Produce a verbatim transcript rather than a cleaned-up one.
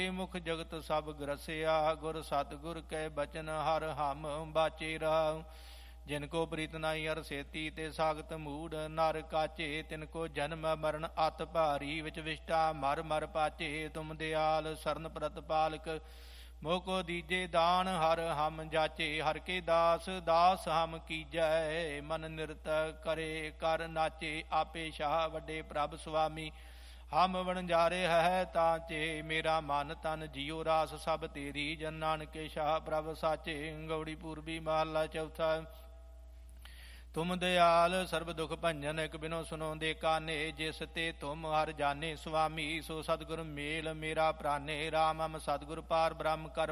ਮੁਖ ਜਗਤ ਸਭ ਗ੍ਰਸਿਆ। ਗੁਰ ਸਤਿਗੁਰ ਕੈ ਬਚਨ ਹਰ ਹਮ ਬਾਚੇ ਰਾਉ। ਜਿਨ ਕੋ ਪ੍ਰੀਤ ਨਾਈ ਹਰ ਸੇਤੀ ਤੇ ਸਾਗਤ ਮੂੜ। ਨਰ ਕਾਚੇ ਤਿਨ ਕੋ ਜਨਮ ਮਰਨ ਅਤ ਭਾਰੀ। ਵਿਚ ਵਿਸ਼ਟਾ ਮਰ ਮਰ ਪਾਚੇ ਤੁਮ ਦਿਆਲ ਸਰਨ ਪ੍ਰਤਪਾਲਕ। ਮੋਹ ਕੋ ਦੀਜੇ ਦਾਨ ਹਰ ਹਮ ਜਾਚੇ। ਹਰ ਕੇ ਦਾਸ ਦਾਸ ਹਮ ਕੀਜੈ। ਮਨ ਨਿਰਤ ਕਰੇ ਕਰ ਨਾਚੇ। ਆਪੇ ਸ਼ਾਹ ਵੱਡੇ ਪ੍ਰਭ ਸੁਆਮੀ। ਹਮ ਵਣਜਾਰੇ ਹੈ ਤਾਂ ਚੇ। ਮੇਰਾ ਮਨ ਤਨ ਜੀਉ ਰਾਸ ਸਭ ਤੇਰੀ। ਜਨ ਨਾਨਕੇ ਸ਼ਾਹ ਪ੍ਰਭ ਸਾਚੇ। ਗੌੜੀ ਪੂਰਬੀ ਮਹਲਾ ਚੌਥਾ। ਤੁਮ ਦਿਆਲ ਸਰਬ ਦੁਖ ਭੰਜਨ। ਇਕ ਬਿਨੋ ਸੁਨੋ ਦੇ ਕਾਨੇ। ਜਿਸ ਤੇ ਤੁਮ ਹਰ ਜਾਣੇ ਸੁਆਮੀ। ਸੋ ਸਤਿਗੁਰ ਮੇਲ ਮੇਰਾ ਪ੍ਰਾਨੇ। ਰਾਮ ਹਮ ਸਤਿਗੁਰ ਪਾਰ ਬ੍ਰਹਮ ਕਰ